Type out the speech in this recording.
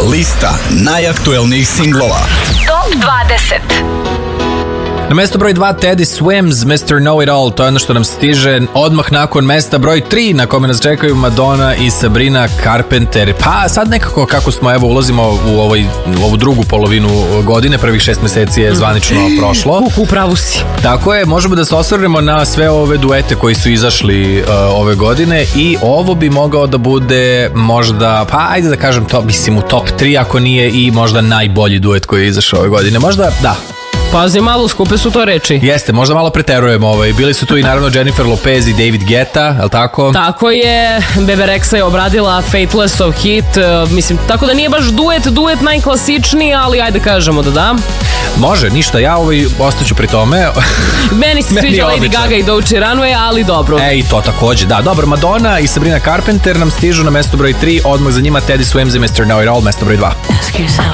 Lista najaktuelnijih singlova. Top 20. Na mesto broj 2 Teddy Swims, Mr. Know-It-All, to je ono što nam stiže odmah nakon mesta broj 3 na kome nas čekaju Madonna i Sabrina Carpenter. Pa sad nekako kako smo ulazimo u ovu drugu polovinu godine, prvih 6 meseci je zvanično prošlo. U pravu si. Tako je, možemo da se osvrnemo na sve ove duete koji su izašli ove godine i ovo bi mogao da bude možda, pa ajde da kažem to, mislim u top 3 ako nije i možda najbolji duet koji je izašao ove godine. Možda, da. Pazi malo, skupe su to reči. Jeste, možda malo preterujemo. Bili su tu i naravno Jennifer Lopez i David Guetta, je li tako? Tako je, Bebe Rexha je obradila Faithlessov hit, mislim, tako da nije baš duet najklasičniji, ali ajde kažemo da. Može, ništa, ja ostaću pri tome. Meni se sviđa Lady Gaga i Dolce Runway, ali dobro. I to takođe, da. Dobro, Madonna i Sabrina Carpenter nam stižu na mesto broj 3, odmah za njima Teddy Swims i Mr. Know-It-All, mesto broj 2. Ask yourself,